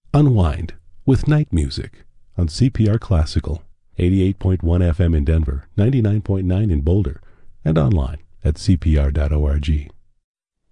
Unwind with night music on CPR Classical, 88.1 FM in Denver, 99.9 in Boulder, and online at cpr.org.